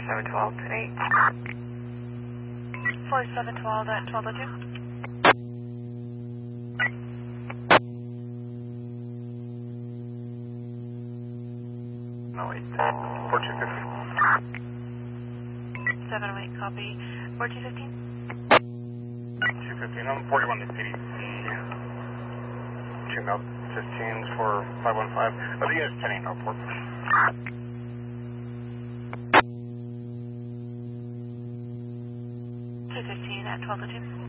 4712 to 8. 4712 at 1202. No, 8. 4250. 708, copy. 4215. 215, I'm 41 to CDC. Tune out 15s for 515. Oh, the unit's 10 8 Port. 215 at 1202.